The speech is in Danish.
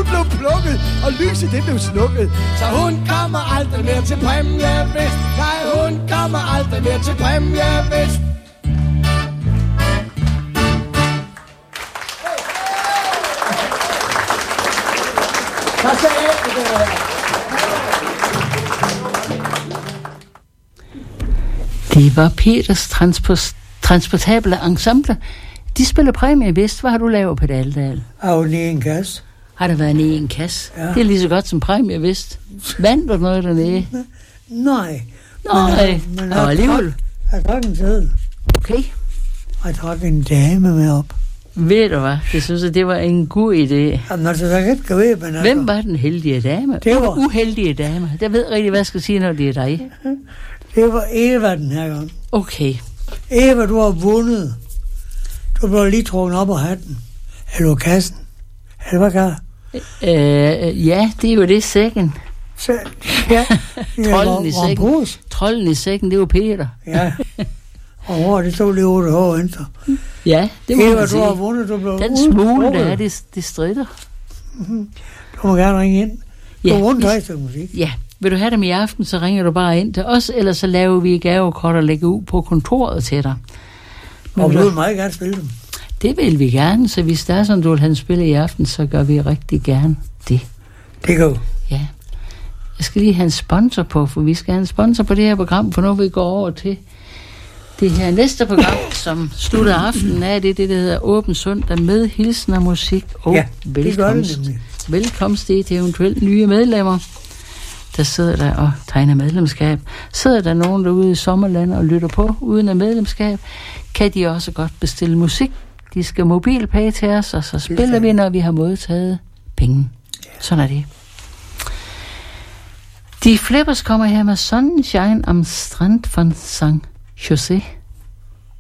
blev plukket, og lyset det blev slukket. Så hun kommer aldrig mere til præmievist. Nej, hun kommer aldrig mere til præmievist. Tak skal I have. Det var Peters transportable ensemble. De spiller præmie vist. Hvad har du lavet på Daldal? Har du lige en kasse? Har der været nede i en kasse? Ja. Det er lige så godt som præmie vist. Vandt du noget dernede? Nej. Men alligevel. Jeg trak en seddel. Okay. Jeg trak en dame med op. Ved du hvad? Det synes jeg, det var en god idé. Jamen altså, der kan ikke gå ved, men altså. Hvem var den heldige dame? Det var uheldige dame. Jeg ved rigtig, hvad jeg skal sige, når det er dig. Det var Eva den her gang. Okay. Eva, du har vundet. Du blev lige trukket op af hatten. Eller kassen. Eller hvad gør ja, det er jo det sækken. Ja. Trolden i sækken, det var Peter. Ja. Og det stod lige 8 år efter. Ja, det må Eva, man sige. du har vundet, du blev den smule, der er, det strider. Du må gerne ringe ind. Du har vundet 3 stykker musik. Ja. Vil du have dem i aften, så ringer du bare ind til os, eller så laver vi gavekort og lægger ud på kontoret til dig. Men og du vil meget gerne spille dem. Det vil vi gerne, så hvis der er sådan, du vil have en spil i aften, så gør vi rigtig gerne det. Det går. Ja. Jeg skal lige have en sponsor på, for vi skal have en sponsor på det her program, for nu vi går over til det her næste program, som slutter aftenen af. Det der hedder Åben Søndag med hilsen og musik og velkomst. Velkomst til eventuelt nye medlemmer. Der sidder der og tegner medlemskab. Sidder der nogen derude i sommerlandet og lytter på uden af medlemskab, kan de også godt bestille musik. De skal mobilpay til os, og så spiller vi, når vi har modtaget penge. Sådan er det. De Flippers kommer her med Sunshine am Strand von St. José.